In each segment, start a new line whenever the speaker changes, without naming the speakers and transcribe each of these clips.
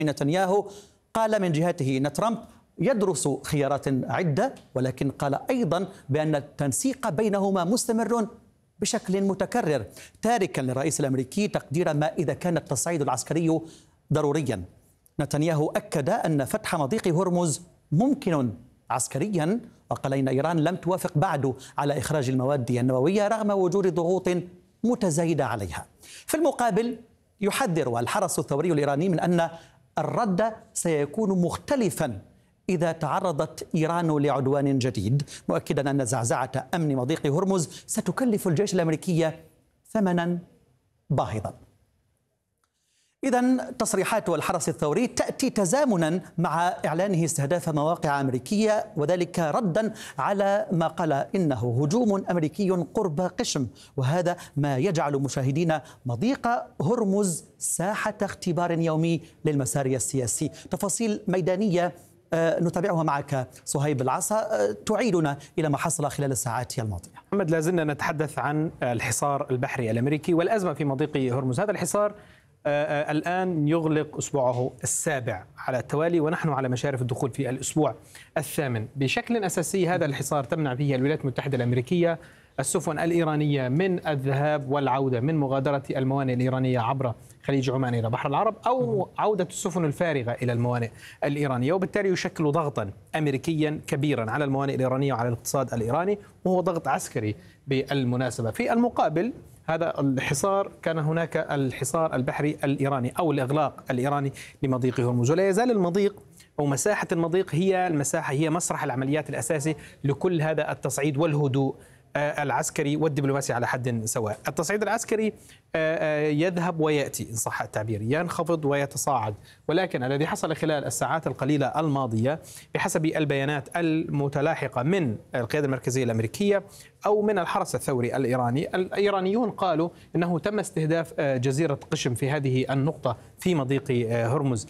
نتنياهو قال من جهته أن ترامب يدرس خيارات عدة، ولكن قال أيضا بأن التنسيق بينهما مستمر بشكل متكرر، تاركا للرئيس الأمريكي تقدير ما إذا كان التصعيد العسكري ضروريا. نتنياهو أكد أن فتح مضيق هرمز ممكن عسكريا، وقال إن إيران لم توافق بعد على إخراج المواد النووية رغم وجود ضغوط متزايدة عليها. في المقابل يحذر الحرس الثوري الإيراني من أن الرد سيكون مختلفا إذا تعرضت إيران لعدوان جديد، مؤكدا أن زعزعة أمن مضيق هرمز ستكلف الجيش الأمريكي ثمنا باهظا. إذن تصريحات الحرس الثوري تأتي تزامنا مع إعلانه استهداف مواقع أمريكية، وذلك ردا على ما قال إنه هجوم أمريكي قرب قشم، وهذا ما يجعل مشاهدين مضيق هرمز ساحة اختبار يومي للمسار السياسي. تفاصيل ميدانية نتابعها معك صهيب العصا تعيدنا إلى ما حصل خلال الساعات الماضية.
محمد، لازلنا نتحدث عن الحصار البحري الأمريكي والأزمة في مضيق هرمز. هذا الحصار الآن يغلق أسبوعه السابع على التوالي، ونحن على مشارف الدخول في الأسبوع الثامن. بشكل أساسي هذا الحصار تمنع به الولايات المتحدة الأمريكية السفن الإيرانية من الذهاب والعودة، من مغادرة الموانئ الإيرانية عبر خليج عمان إلى بحر العرب أو عودة السفن الفارغة إلى الموانئ الإيرانية، وبالتالي يشكل ضغطا أمريكيا كبيرا على الموانئ الإيرانية وعلى الاقتصاد الإيراني، وهو ضغط عسكري بالمناسبة. في المقابل هذا الحصار كان هناك الحصار البحري الإيراني أو الإغلاق الإيراني لمضيق هرمز، ولا يزال المضيق أو مساحة المضيق هي مسرح العمليات الأساسي لكل هذا التصعيد والهدوء العسكري والدبلوماسي على حد سواء. التصعيد العسكري يذهب ويأتي إن صح التعبير، ينخفض ويتصاعد، ولكن الذي حصل خلال الساعات القليلة الماضية بحسب البيانات المتلاحقة من القيادة المركزية الأمريكية أو من الحرس الثوري الإيراني، الإيرانيون قالوا إنه تم استهداف جزيرة قشم في هذه النقطة في مضيق هرمز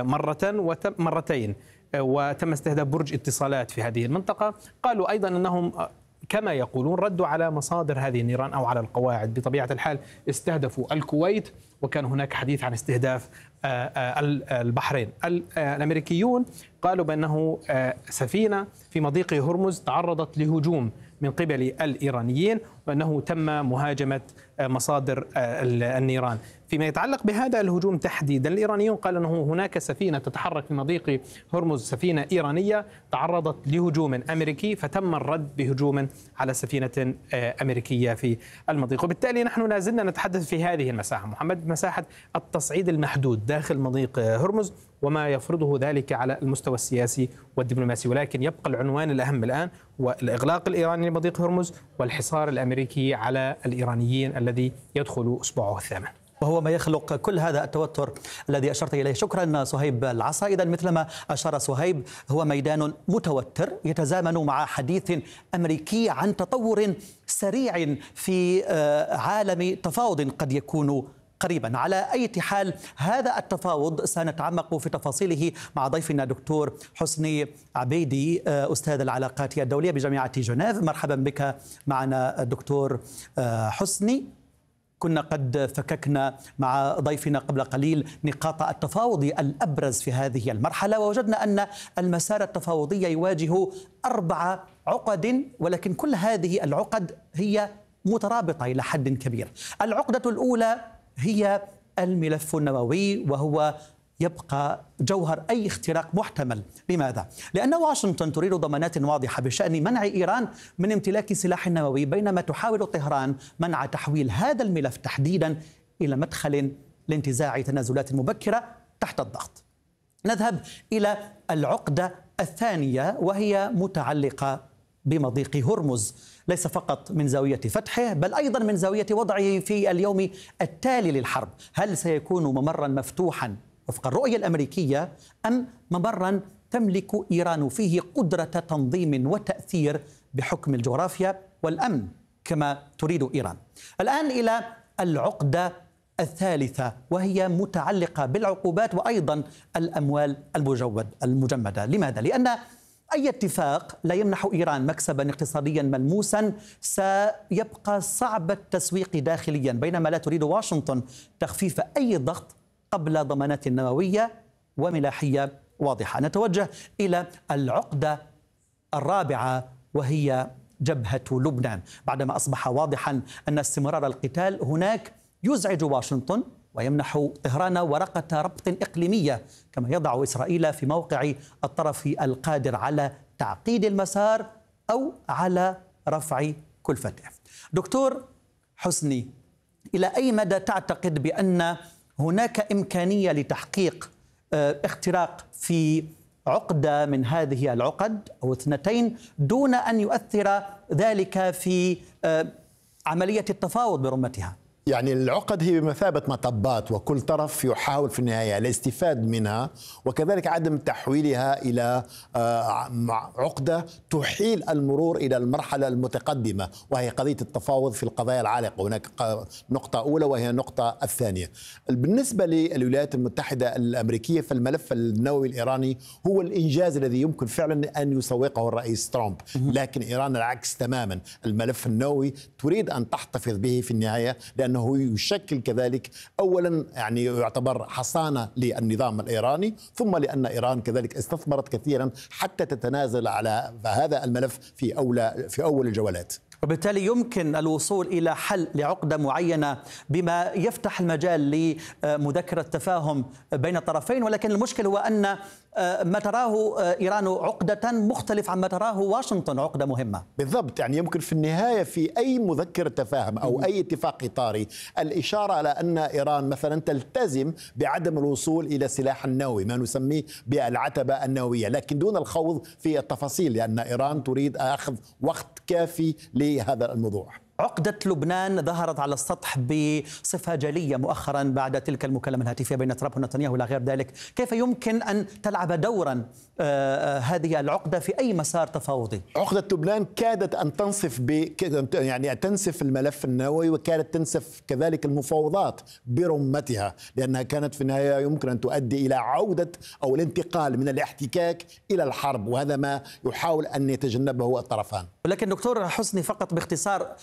مرتين، وتم استهداف برج اتصالات في هذه المنطقة. قالوا أيضا أنهم كما يقولون ردوا على مصادر هذه النيران أو على القواعد. بطبيعة الحال استهدفوا الكويت، وكان هناك حديث عن استهداف البحرين. الأمريكيون قالوا بأنه سفينة في مضيق هرمز تعرضت لهجوم من قبل الإيرانيين، وأنه تم مهاجمة مصادر النيران. فيما يتعلق بهذا الهجوم تحديدا، الإيرانيون قال أنه هناك سفينة تتحرك في مضيق هرمز، سفينة إيرانية تعرضت لهجوم أمريكي، فتم الرد بهجوم على سفينة أمريكية في المضيق. وبالتالي نحن لازلنا نتحدث في هذه المساحة محمد، مساحة التصعيد المحدود داخل مضيق هرمز وما يفرضه ذلك على المستوى السياسي والدبلوماسي، ولكن يبقى العنوان الأهم الآن هو الإغلاق الإيراني لمضيق هرمز والحصار الأمريكي على الإيرانيين الذي يدخل أسبوعه الثامن،
وهو ما يخلق كل هذا التوتر الذي أشرت إليه. شكرا صهيب العصا. إذا مثلما أشار صهيب، هو ميدان متوتر يتزامن مع حديث أمريكي عن تطور سريع في عالم تفاوض قد يكون قريبا. على أي حال هذا التفاوض سنتعمق في تفاصيله مع ضيفنا دكتور حسني عبيدي، أستاذ العلاقات الدولية بجامعة جنيف. مرحبا بك معنا دكتور حسني. كنا قد فككنا مع ضيفنا قبل قليل نقاط التفاوض الأبرز في هذه المرحلة، ووجدنا أن المسار التفاوضي يواجه 4 عقد، ولكن كل هذه العقد هي مترابطة إلى حد كبير. العقدة الأولى هي الملف النووي، وهو يبقى جوهر أي اختراق محتمل. لماذا؟ لأن واشنطن تريد ضمانات واضحة بشأن منع إيران من امتلاك سلاح نووي، بينما تحاول طهران منع تحويل هذا الملف تحديدا إلى مدخل لانتزاع تنازلات مبكرة تحت الضغط. نذهب إلى العقدة الثانية، وهي متعلقة بمضيق هرمز، ليس فقط من زاوية فتحه بل أيضا من زاوية وضعه في اليوم التالي للحرب. هل سيكون ممرا مفتوحا وفق الرؤية الأمريكية، أم ممرا تملك إيران فيه قدرة تنظيم وتأثير بحكم الجغرافيا والأمن كما تريد إيران؟ الآن إلى العقدة الثالثة، وهي متعلقة بالعقوبات وأيضا الأموال المجمدة. لماذا؟ لأن أي اتفاق لا يمنح إيران مكسبا اقتصاديا ملموسا سيبقى صعب التسويق داخليا، بينما لا تريد واشنطن تخفيف أي ضغط قبل ضمانات نووية وملاحية واضحة. نتوجه إلى العقدة الرابعة وهي جبهة لبنان، بعدما أصبح واضحا أن استمرار القتال هناك يزعج واشنطن ويمنح طهران ورقة ربط إقليمية، كما يضع إسرائيل في موقع الطرف القادر على تعقيد المسار أو على رفع كلفته. دكتور حسني، إلى أي مدى تعتقد بأن هناك إمكانية لتحقيق اختراق في عقدة من هذه العقد أو اثنتين دون أن يؤثر ذلك في عملية التفاوض برمتها؟
يعني العقد هي بمثابة مطبات، وكل طرف يحاول في النهاية الاستفاد منها، وكذلك عدم تحويلها إلى عقدة تحيل المرور إلى المرحلة المتقدمة، وهي قضية التفاوض في القضايا العالقة. هناك نقطة أولى وهي النقطة الثانية. بالنسبة للولايات المتحدة الأمريكية، فالملف النووي الإيراني هو الإنجاز الذي يمكن فعلا أن يسوقه الرئيس ترامب، لكن إيران العكس تماما. الملف النووي تريد أن تحتفظ به في النهاية، لأنه يشكل كذلك أولا يعني يعتبر حصانة للنظام الإيراني، ثم لأن إيران كذلك استثمرت كثيرا حتى تتنازل على هذا الملف في أول الجولات.
وبالتالي يمكن الوصول إلى حل لعقدة معينة بما يفتح المجال لمذكرة تفاهم بين الطرفين، ولكن المشكل هو أن ما تراه إيران عقدة مختلف عما تراه واشنطن عقدة مهمة.
بالضبط، يعني يمكن في النهاية في أي مذكرة تفاهم أو أي اتفاق إطاري الإشارة على أن إيران مثلا تلتزم بعدم الوصول إلى السلاح النووي، ما نسميه بالعتبة النووية، لكن دون الخوض في التفاصيل، لأن إيران تريد أخذ وقت كافي لهذا الموضوع.
عقدة لبنان ظهرت على السطح بصفة جلية مؤخرا بعد تلك المكالمة الهاتفية بين ترامب ونتنياهو إلى غير ذلك. كيف يمكن أن تلعب دورا هذه العقدة في أي مسار تفاوضي؟
عقدة لبنان كادت أن تنصف يعني تنسف الملف النووي، وكانت تنسف كذلك المفاوضات برمتها، لأنها كانت في النهاية يمكن أن تؤدي إلى عودة أو الانتقال من الاحتكاك إلى الحرب، وهذا ما يحاول أن يتجنبه الطرفان.
ولكن دكتور حسني، فقط باختصار،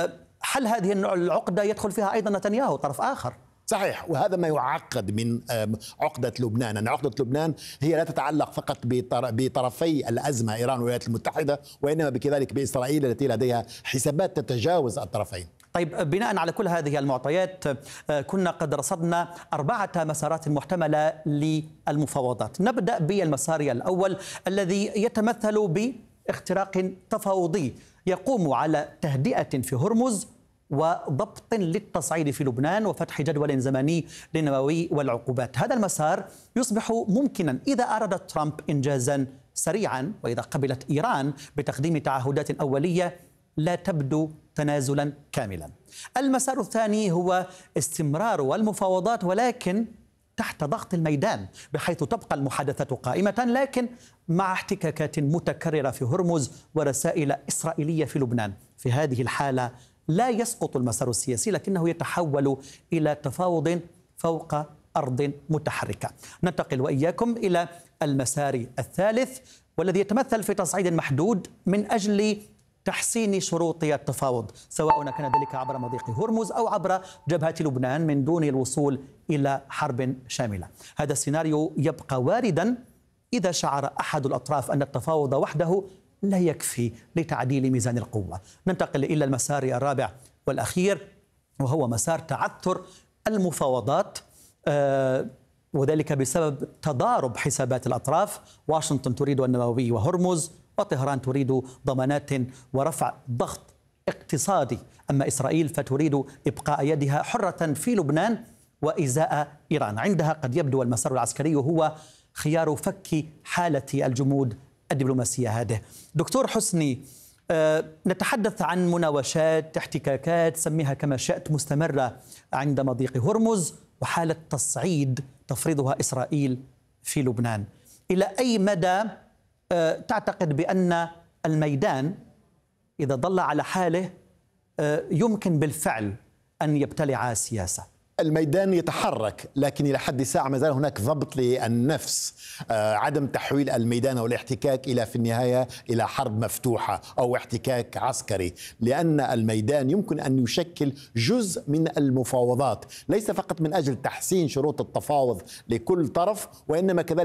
حل هذه العقدة يدخل فيها أيضا نتنياهو طرف آخر.
صحيح، وهذا ما يعقد من عقدة لبنان، أن عقدة لبنان هي لا تتعلق فقط بطرفي الأزمة إيران والولايات المتحدة، وإنما بكذلك بإسرائيل التي لديها حسابات تتجاوز الطرفين.
طيب، بناء على كل هذه المعطيات كنا قد رصدنا 4 مسارات محتملة للمفاوضات. نبدأ بالمسار الأول الذي يتمثل باختراق تفاوضي يقوم على تهدئة في هرمز وضبط للتصعيد في لبنان وفتح جدول زمني للنووي والعقوبات. هذا المسار يصبح ممكنا إذا أراد ترامب إنجازا سريعا، وإذا قبلت إيران بتقديم تعهدات أولية لا تبدو تنازلا كاملا. المسار الثاني هو استمرار المفاوضات ولكن تحت ضغط الميدان، بحيث تبقى المحادثة قائمة لكن مع احتكاكات متكررة في هرمز ورسائل إسرائيلية في لبنان. في هذه الحالة لا يسقط المسار السياسي، لكنه يتحول إلى تفاوض فوق أرض متحركة. ننتقل وإياكم إلى المسار الثالث والذي يتمثل في تصعيد محدود من أجل تحسين شروط التفاوض، سواء كان ذلك عبر مضيق هرمز أو عبر جبهة لبنان من دون الوصول إلى حرب شاملة. هذا السيناريو يبقى واردا إذا شعر أحد الأطراف أن التفاوض وحده لا يكفي لتعديل ميزان القوة. ننتقل إلى المسار الرابع والأخير، وهو مسار تعثر المفاوضات، وذلك بسبب تضارب حسابات الأطراف. واشنطن تريد النووي وهرمز، وطهران تريد ضمانات ورفع ضغط اقتصادي، أما إسرائيل فتريد إبقاء يدها حرة في لبنان وإزاء إيران. عندها قد يبدو المسار العسكري هو خيار فك حالة الجمود الدبلوماسية هذه. دكتور حسني، نتحدث عن مناوشات، احتكاكات، سميها كما شئت، مستمرة عند مضيق هرمز وحالة تصعيد تفرضها إسرائيل في لبنان. إلى أي مدى تعتقد بأن الميدان إذا ظل على حاله يمكن بالفعل أن يبتلع السياسة؟
الميدان يتحرك، لكن إلى حد الساعة ما زال هناك ضبط للنفس، عدم تحويل الميدان أو الاحتكاك إلى في النهاية إلى حرب مفتوحة أو احتكاك عسكري، لأن الميدان يمكن أن يشكل جزء من المفاوضات، ليس فقط من أجل تحسين شروط التفاوض لكل طرف، وإنما كذلك